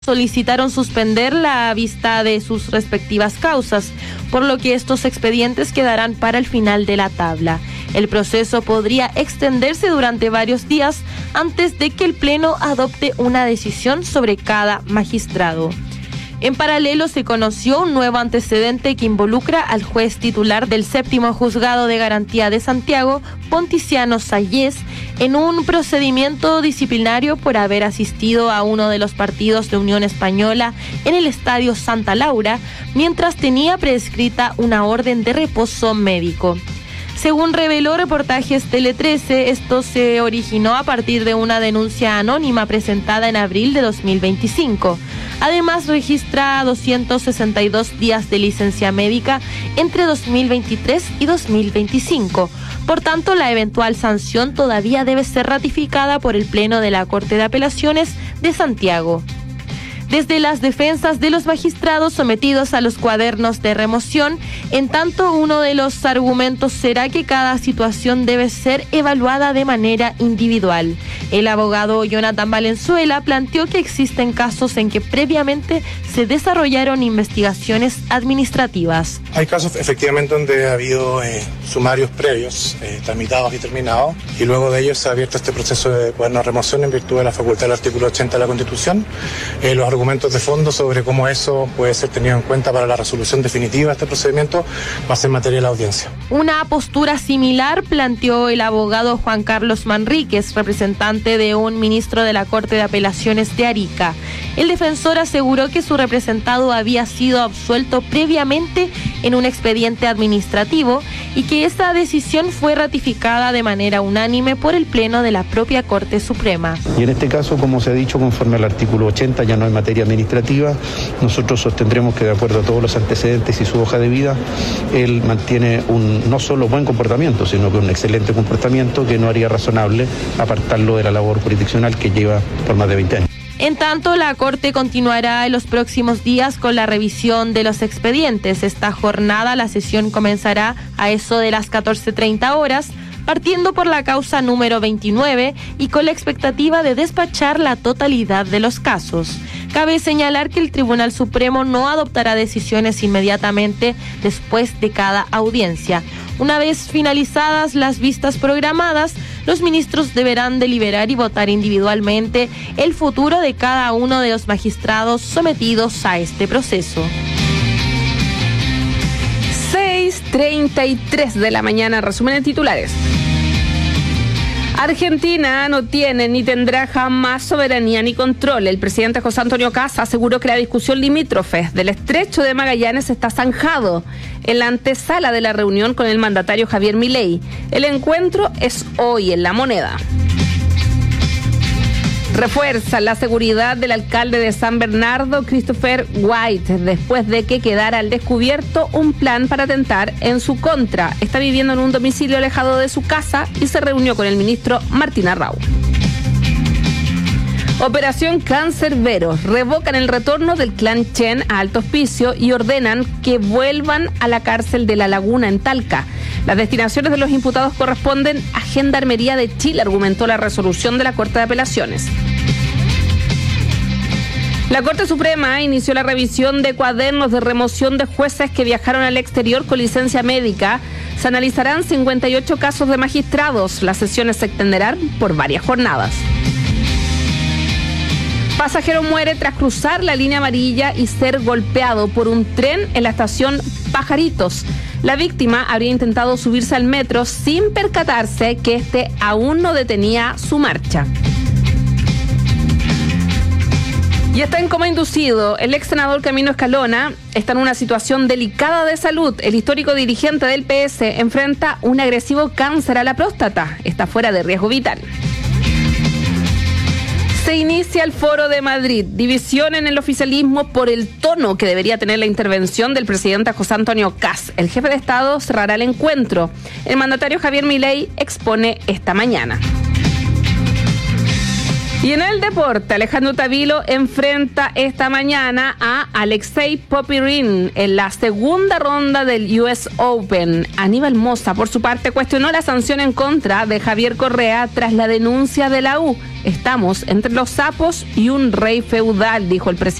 solicitaron suspender la vista de sus respectivas causas, por lo que estos expedientes quedarán para el final de la tabla. El proceso podría extenderse durante varios días antes de que el Pleno adopte una decisión sobre cada magistrado. En paralelo, se conoció un nuevo antecedente que involucra al juez titular del 7º Juzgado de Garantía de Santiago, Ponticiano Sayés, en un procedimiento disciplinario por haber asistido a uno de los partidos de Unión Española en el Estadio Santa Laura, mientras tenía prescrita una orden de reposo médico. Según reveló Reportajes Tele 13, esto se originó a partir de una denuncia anónima presentada en abril de 2025. Además, registra 262 días de licencia médica entre 2023 y 2025. Por tanto, la eventual sanción todavía debe ser ratificada por el Pleno de la Corte de Apelaciones de Santiago. Desde las defensas de los magistrados sometidos a los cuadernos de remoción, en tanto uno de los argumentos será que cada situación debe ser evaluada de manera individual. El abogado Jonathan Valenzuela planteó que existen casos en que previamente se desarrollaron investigaciones administrativas. Hay casos efectivamente donde ha habido sumarios previos, tramitados y terminados, y luego de ellos se ha abierto este proceso de cuaderno de remoción en virtud de la facultad del artículo 80 de la Constitución. Los argumentos de fondo sobre cómo eso puede ser tenido en cuenta para la resolución definitiva de este procedimiento va a ser materia de la audiencia. Una postura similar planteó el abogado Juan Carlos Manríquez, representante de un ministro de la Corte de Apelaciones de Arica. El defensor aseguró que su representado había sido absuelto previamente en un expediente administrativo y que esta decisión fue ratificada de manera unánime por el Pleno de la propia Corte Suprema. Y en este caso, como se ha dicho, conforme al artículo 80, ya no hay materia administrativa. Nosotros sostendremos que, de acuerdo a todos los antecedentes y su hoja de vida, él mantiene un no solo buen comportamiento, sino que un excelente comportamiento que no haría razonable apartarlo de la labor jurisdiccional que lleva por más de 20 años. En tanto, la Corte continuará en los próximos días con la revisión de los expedientes. Esta jornada, la sesión comenzará a eso de las 14:30 horas, partiendo por la causa número 29 y con la expectativa de despachar la totalidad de los casos. Cabe señalar que el Tribunal Supremo no adoptará decisiones inmediatamente después de cada audiencia. Una vez finalizadas las vistas programadas, los ministros deberán deliberar y votar individualmente el futuro de cada uno de los magistrados sometidos a este proceso. 6:33 de la mañana, resumen de titulares. Argentina no tiene ni tendrá jamás soberanía ni control. El presidente José Antonio Kast aseguró que la discusión limítrofe del estrecho de Magallanes está zanjado en la antesala de la reunión con el mandatario Javier Milei. El encuentro es hoy en La Moneda. Refuerza la seguridad del alcalde de San Bernardo, Christopher White, después de que quedara al descubierto un plan para atentar en su contra. Está viviendo en un domicilio alejado de su casa y se reunió con el ministro Martín Arrau. Operación Cancerberos. Revocan el retorno del clan Chen a Alto Hospicio y ordenan que vuelvan a la cárcel de La Laguna en Talca. Las destinaciones de los imputados corresponden a Gendarmería de Chile, argumentó la resolución de la Corte de Apelaciones. La Corte Suprema inició la revisión de cuadernos de remoción de jueces que viajaron al exterior con licencia médica. Se analizarán 58 casos de magistrados. Las sesiones se extenderán por varias jornadas. Pasajero muere tras cruzar la línea amarilla y ser golpeado por un tren en la estación Pajaritos. La víctima habría intentado subirse al metro sin percatarse que este aún no detenía su marcha. Y está en coma inducido. El ex senador Camilo Escalona está en una situación delicada de salud. El histórico dirigente del PS enfrenta un agresivo cáncer a la próstata. Está fuera de riesgo vital. Se inicia el Foro de Madrid, división en el oficialismo por el tono que debería tener la intervención del presidente José Antonio Kast. El jefe de Estado cerrará el encuentro. El mandatario Javier Milei expone esta mañana. Y en el deporte, Alejandro Tavilo enfrenta esta mañana a Alexei Popyrin en la segunda ronda del US Open. Aníbal Mosa, por su parte, cuestionó la sanción en contra de Javier Correa tras la denuncia de la U. Estamos entre los sapos y un rey feudal, dijo el presidente.